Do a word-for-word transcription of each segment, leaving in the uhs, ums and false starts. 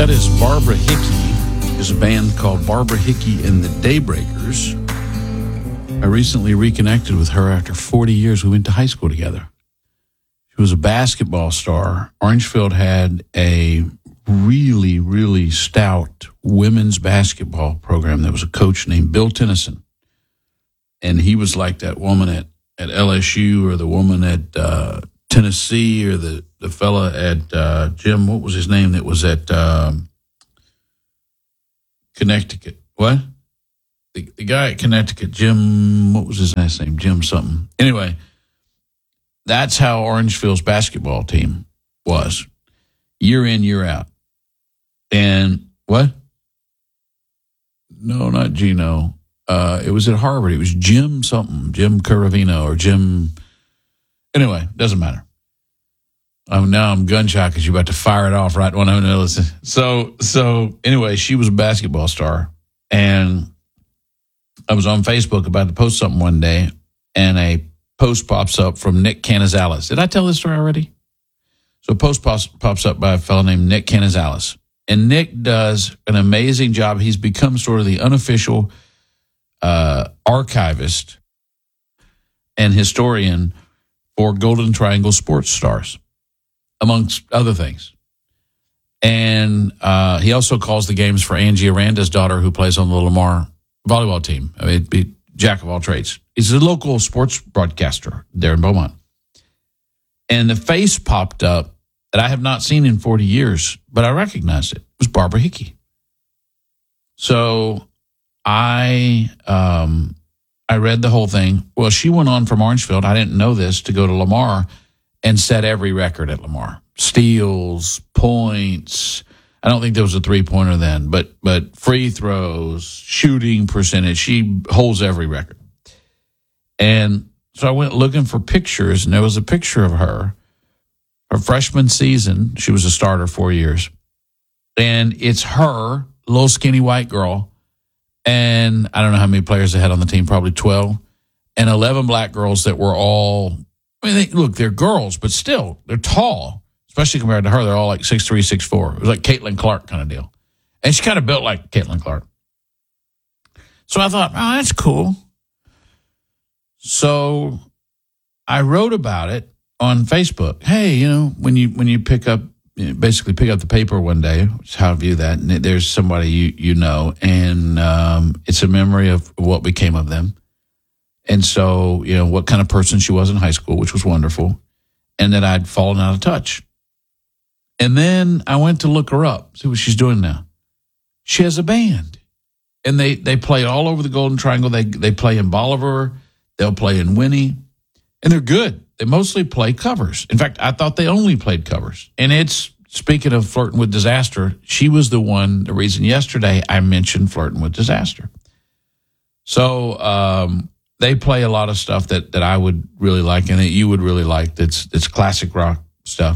That is Barbara Hickey. There's a band called Barbara Hickey and the Daybreakers. I recently reconnected with her after forty years. We went to high school together. She was a basketball star. Orangefield had a really, really stout women's basketball program. There was a coach named Bill Tennyson. And he was like that woman at, at L S U or the woman at uh, Tennessee or the, the fella at uh, Jim, what was his name that was at um, Connecticut? What? The, the guy at Connecticut, Jim, what was his last name? Jim something. Anyway, that's how Orangefield's basketball team was, year in, year out. And what? No, not Gino. Uh, it was at Harvard. It was Jim something, Jim Caravino or Jim. Anyway, doesn't matter. Um, now I'm gun shy because you're about to fire it off right when I'm going to listen. So, so anyway, she was a basketball star. And I was on Facebook about to post something one day, and a post pops up from Nick Canizales. Did I tell this story already? So a post pops, pops up by a fellow named Nick Canizales. And Nick does an amazing job. He's become sort of the unofficial uh, archivist and historian for Golden Triangle sports stars, amongst other things. And uh, he also calls the games for Angie Aranda's daughter, who plays on the Lamar volleyball team. I mean, it'd be jack of all trades. He's a local sports broadcaster there in Beaumont. And the face popped up that I have not seen in forty years, but I recognized it. It was Barbara Hickey. So I um, I read the whole thing. Well, she went on from Orangefield, I didn't know this, to go to Lamar and set every record at Lamar. Steals, points. I don't think there was a three-pointer then, but but free throws, shooting percentage. She holds every record. And so I went looking for pictures, and there was a picture of her, her freshman season. She was a starter four years. And it's her, little skinny white girl, and I don't know how many players they had on the team, probably twelve, and eleven black girls that were all, I mean, they, look, they're girls, but still, they're tall. Especially compared to her, they're all like six three, six four. It was like Caitlin Clark kind of deal. And she kind of built like Caitlin Clark. So I thought, oh, that's cool. So I wrote about it on Facebook. Hey, you know, when you when you pick up, you know, basically pick up the paper one day, which is how I view that, and there's somebody you, you know, and um, it's a memory of what became of them. And so, you know, what kind of person she was in high school, which was wonderful, and that I'd fallen out of touch. And then I went to look her up, see what she's doing now. She has a band, and they, they play all over the Golden Triangle. They they play in Bolivar, they'll play in Winnie, and they're good. They mostly play covers. In fact, I thought they only played covers. And it's, speaking of Flirting with Disaster, she was the one, the reason yesterday I mentioned Flirting with Disaster. So um, they play a lot of stuff that, that I would really like and that you would really like. That's that's classic rock stuff.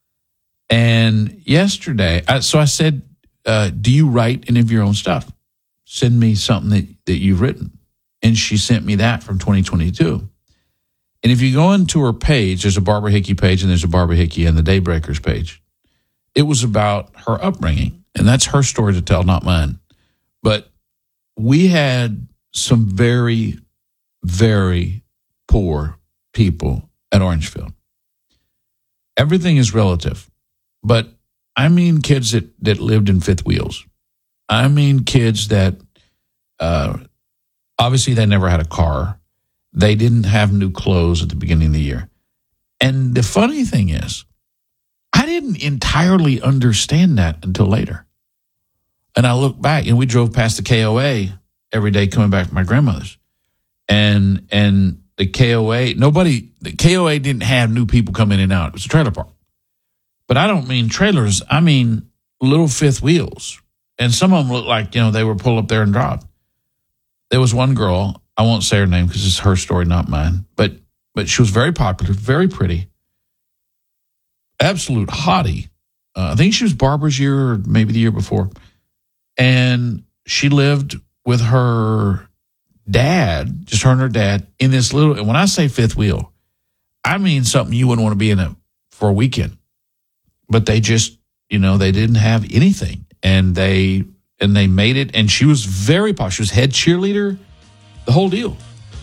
And yesterday, I, so I said, uh, do you write any of your own stuff? Send me something that, that you've written. And she sent me that from twenty twenty-two. And if you go into her page, there's a Barbara Hickey page and there's a Barbara Hickey and the Daybreakers page. It was about her upbringing. And that's her story to tell, not mine. But we had some very, very poor people at Orangefield. Everything is relative. But I mean kids that, that lived in fifth wheels. I mean kids that, uh, obviously they never had a car. They didn't have new clothes at the beginning of the year. And the funny thing is, I didn't entirely understand that until later. And I look back, and we drove past the K O A every day coming back from my grandmother's. And and the K O A, nobody, the K O A didn't have new people come in and out. It was a trailer park. But I don't mean trailers. I mean little fifth wheels. And some of them looked like, you know, they were pulled up there and dropped. There was one girl, I won't say her name because it's her story, not mine, but but she was very popular, very pretty, absolute hottie. Uh, I think she was Barbara's year or maybe the year before. And she lived with her dad, just her and her dad, in this little, and when I say fifth wheel, I mean something you wouldn't want to be in a, for a weekend. But they just, you know, they didn't have anything. and they and they made it. And she was very popular. She was head cheerleader, the whole deal.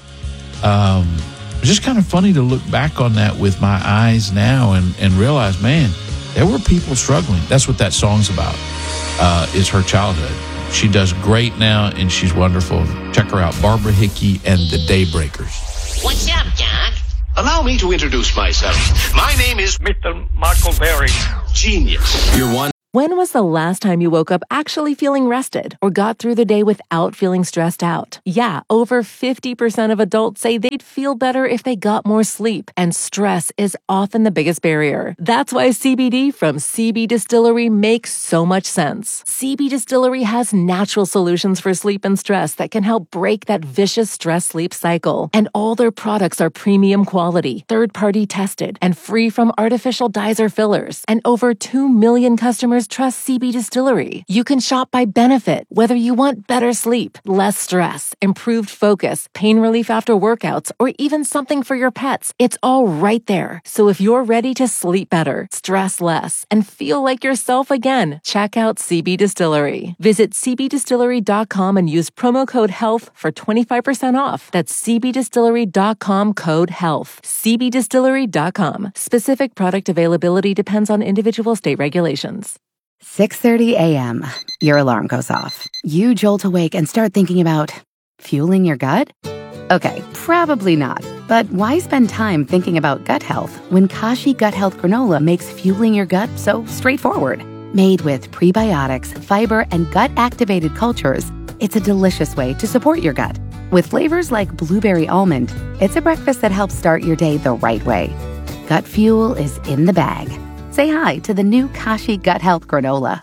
Um, it's just kind of funny to look back on that with my eyes now and, and realize, man, there were people struggling. That's what that song's about, uh, is her childhood. She does great now, and she's wonderful. Check her out, Barbara Hickey and the Daybreakers. What's up, Doc? Allow me to introduce myself. My name is Mister Michael Berry. Genius. You're one. When was the last time you woke up actually feeling rested or got through the day without feeling stressed out? Yeah, over fifty percent of adults say they'd feel better if they got more sleep, and stress is often the biggest barrier. That's why C B D from C B Distillery makes so much sense. C B Distillery has natural solutions for sleep and stress that can help break that vicious stress-sleep cycle. And all their products are premium quality, third-party tested, and free from artificial dyes or fillers. And over two million customers trust C B Distillery. You can shop by benefit, whether you want better sleep, less stress, improved focus, pain relief after workouts, or even something for your pets. It's all right there. So if you're ready to sleep better, stress less, and feel like yourself again, check out C B Distillery. Visit c b distillery dot com and use promo code HEALTH for twenty-five percent off. That's c b distillery dot com code HEALTH. c b distillery dot com. Specific product availability depends on individual state regulations. six thirty a.m. Your alarm goes off. You jolt awake and start thinking about fueling your gut? Okay, probably not. But why spend time thinking about gut health when Kashi Gut Health Granola makes fueling your gut so straightforward? Made with prebiotics, fiber, and gut-activated cultures, it's a delicious way to support your gut. With flavors like blueberry almond, it's a breakfast that helps start your day the right way. Gut fuel is in the bag. Say hi to the new Kashi Gut Health Granola.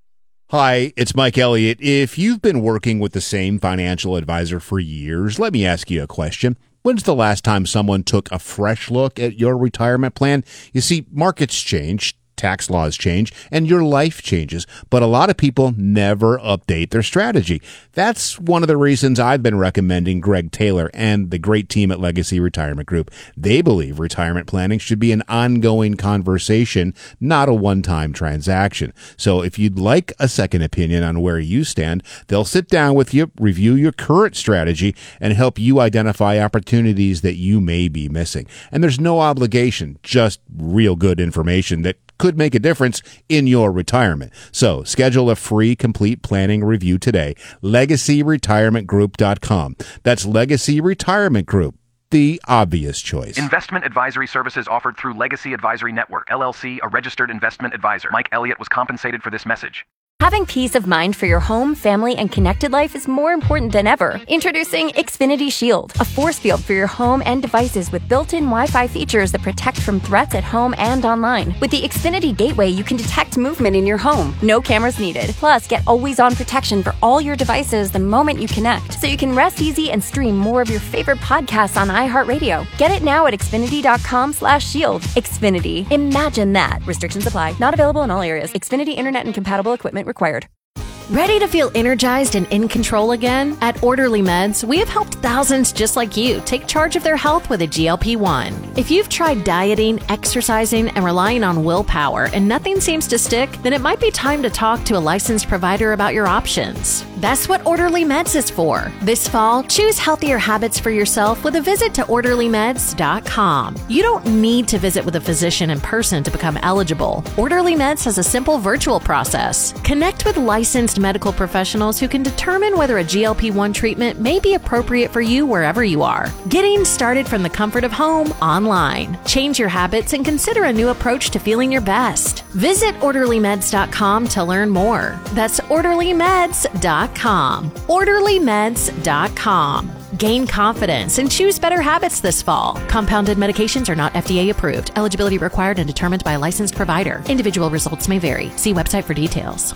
Hi, it's Mike Elliott. If you've been working with the same financial advisor for years, let me ask you a question. When's the last time someone took a fresh look at your retirement plan? You see, markets change, tax laws change, and your life changes, but a lot of people never update their strategy. That's one of the reasons I've been recommending Greg Taylor and the great team at Legacy Retirement Group. They believe retirement planning should be an ongoing conversation, not a one-time transaction. So if you'd like a second opinion on where you stand, they'll sit down with you, review your current strategy, and help you identify opportunities that you may be missing. And there's no obligation, just real good information that could make a difference in your retirement. So schedule a free complete planning review today. legacy retirement group dot com. That's Legacy Retirement Group, the obvious choice. Investment advisory services offered through Legacy Advisory Network, L L C, a registered investment advisor. Mike Elliott was compensated for this message. Having peace of mind for your home, family, and connected life is more important than ever. Introducing Xfinity Shield, a force field for your home and devices with built-in Wi-Fi features that protect from threats at home and online. With the Xfinity Gateway, you can detect movement in your home. No cameras needed. Plus, get always-on protection for all your devices the moment you connect, so you can rest easy and stream more of your favorite podcasts on iHeartRadio. Get it now at xfinity.com slash shield. Xfinity. Imagine that. Restrictions apply. Not available in all areas. Xfinity Internet and compatible equipment required. Ready to feel energized and in control again? At Orderly Meds, we have helped thousands just like you take charge of their health with a G L P one. If you've tried dieting, exercising, and relying on willpower and nothing seems to stick, then it might be time to talk to a licensed provider about your options. That's what Orderly Meds is for. This fall, choose healthier habits for yourself with a visit to orderly meds dot com. You don't need to visit with a physician in person to become eligible. Orderly Meds has a simple virtual process. Connect with licensed medical professionals who can determine whether a G L P one treatment may be appropriate for you wherever you are. Getting started from the comfort of home online. Change your habits and consider a new approach to feeling your best. Visit orderly meds dot com to learn more. That's orderly meds dot com. orderly meds dot com. Gain confidence and choose better habits this fall. Compounded medications are not F D A approved. Eligibility required and determined by a licensed provider. Individual results may vary. See website for details.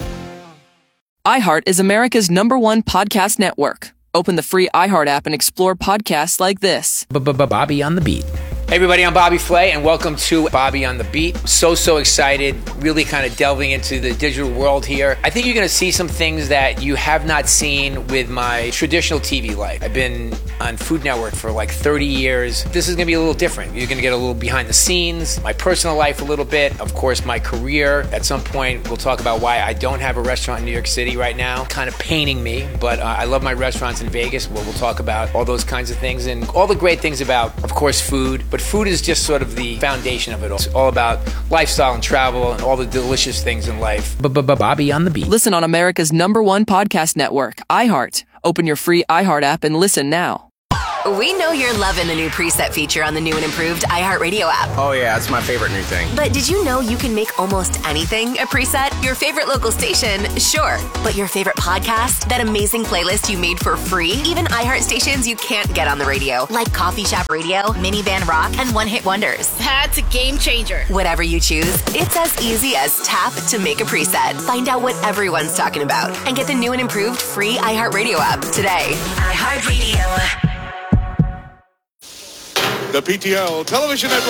iHeart is America's number one podcast network. Open the free iHeart app and explore podcasts like this. Bobby on the beat. Hey everybody, I'm Bobby Flay, and welcome to Bobby on the Beat. So, so excited, really kind of delving into the digital world here. I think you're going to see some things that you have not seen with my traditional T V life. I've been on Food Network for like thirty years. This is going to be a little different. You're going to get a little behind the scenes, my personal life a little bit, of course my career. At some point, we'll talk about why I don't have a restaurant in New York City right now. Kind of paining me, but uh, I love my restaurants in Vegas, where we'll talk about all those kinds of things and all the great things about, of course, food. But food is just sort of the foundation of it all. It's all about lifestyle and travel and all the delicious things in life. Bobby on the Beat. Listen on America's number one podcast network, iHeart. Open your free iHeart app and listen now. We know you're loving the new preset feature on the new and improved iHeartRadio app. Oh yeah, that's my favorite new thing. But did you know you can make almost anything a preset? Your favorite local station, sure. But your favorite podcast? That amazing playlist you made for free? Even iHeart stations you can't get on the radio, like Coffee Shop Radio, Minivan Rock, and One Hit Wonders. That's a game changer. Whatever you choose, it's as easy as tap to make a preset. Find out what everyone's talking about and get the new and improved free iHeartRadio app today. iHeartRadio. The P T L Television Network.